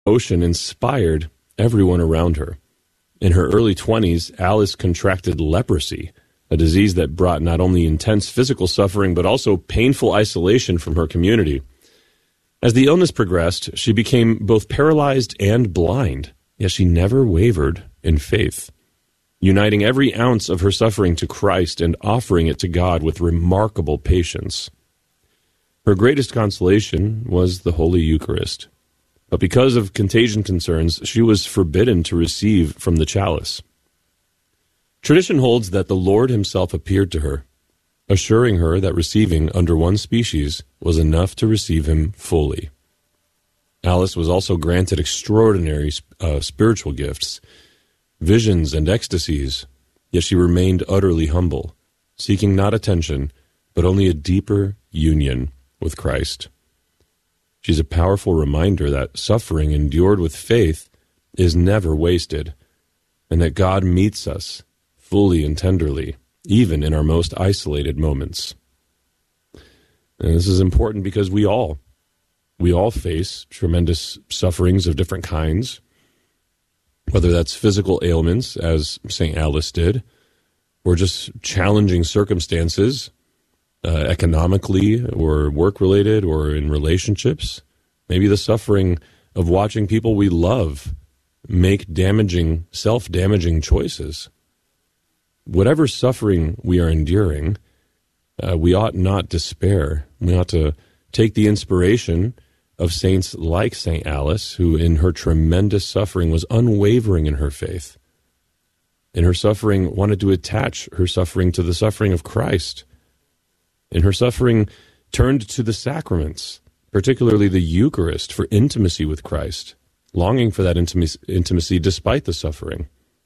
devotion inspired everyone around her. In her early 20s, Alice contracted leprosy, a disease that brought not only intense physical suffering, but also painful isolation from her community. As the illness progressed, she became both paralyzed and blind, yet she never wavered in faith, uniting every ounce of her suffering to Christ and offering it to God with remarkable patience. Her greatest consolation was the Holy Eucharist. But because of contagion concerns, she was forbidden to receive from the chalice. Tradition holds that the Lord himself appeared to her, assuring her that receiving under one species was enough to receive him fully. Alice was also granted extraordinary spiritual gifts, visions and ecstasies, yet she remained utterly humble, seeking not attention, but only a deeper union with Christ. She's a powerful reminder that suffering endured with faith is never wasted, and that God meets us fully and tenderly, even in our most isolated moments. And this is important because we all face tremendous sufferings of different kinds, whether that's physical ailments, as St. Alice did, or just challenging circumstances, economically or work-related or in relationships. Maybe the suffering of watching people we love make self-damaging choices. Whatever suffering we are enduring, we ought not despair. We ought to take the inspiration of saints like St. Alice, who in her tremendous suffering was unwavering in her faith. In her suffering, wanted to attach her suffering to the suffering of Christ. In her suffering, turned to the sacraments, particularly the Eucharist, for intimacy with Christ, longing for that intimacy despite the suffering.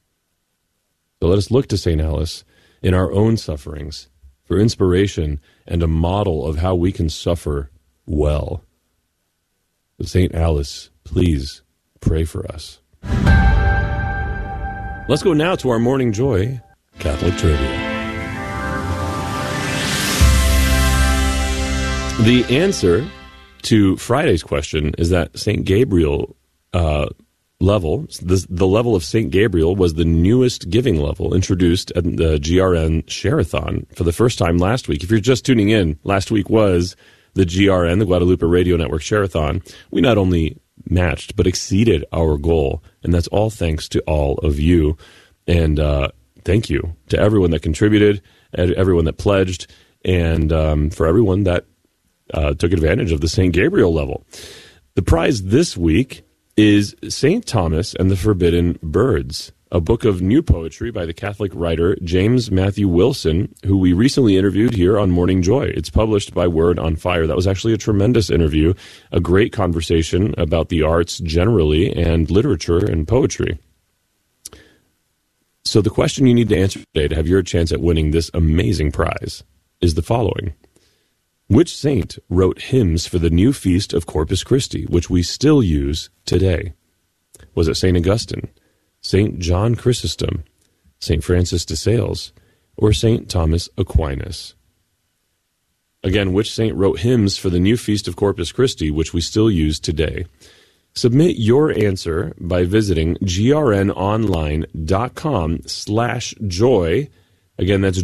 So let us look to St. Alice in our own sufferings for inspiration and a model of how we can suffer well. St. Alice, please pray for us. Let's go now to our Morning Joy Catholic Trivia. The answer to Friday's question is that St. Gabriel level, the level of St. Gabriel was the newest giving level introduced at the GRN Share-a-thon for the first time last week. If you're just tuning in, last week was the GRN, the Guadalupe Radio Network Share-a-thon. We not only matched, but exceeded our goal, and that's all thanks to all of you. And thank you to everyone that contributed, everyone that pledged, and for everyone that took advantage of the St. Gabriel level. The prize this week is St. Thomas and the Forbidden Birds, a book of new poetry by the Catholic writer James Matthew Wilson, who we recently interviewed here on Morning Joy. It's published by Word on Fire. That was actually a tremendous interview, a great conversation about the arts generally and literature and poetry. So the question you need to answer today to have your chance at winning this amazing prize is the following. Which saint wrote hymns for the new feast of Corpus Christi, which we still use today? Was it St. Augustine, St. John Chrysostom, St. Francis de Sales, or St. Thomas Aquinas? Again, which saint wrote hymns for the new feast of Corpus Christi, which we still use today? Submit your answer by visiting grnonline.com/joy. Again, that's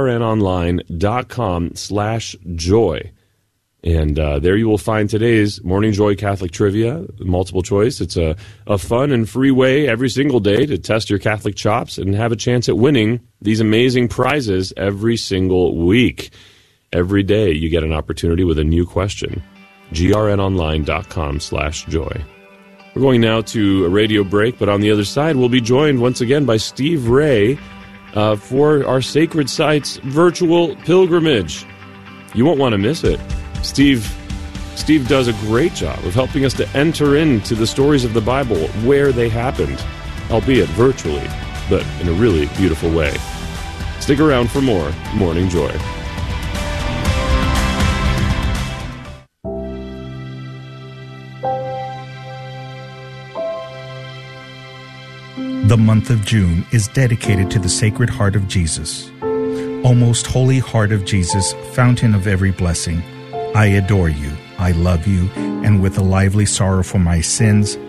grnonline.com/joy. And there you will find today's Morning Joy Catholic Trivia, multiple choice. It's a fun and free way every single day to test your Catholic chops and have a chance at winning these amazing prizes every single week. Every day you get an opportunity with a new question. grnonline.com/joy. We're going now to a radio break, but on the other side, we'll be joined once again by Steve Ray for our Sacred Sites virtual pilgrimage. You won't want to miss it. Steve does a great job of helping us to enter into the stories of the Bible where they happened, albeit virtually, but in a really beautiful way. Stick around for more Morning Joy. The month of June is dedicated to the Sacred Heart of Jesus. O most holy heart of Jesus, fountain of every blessing, I adore you, I love you, and with a lively sorrow for my sins,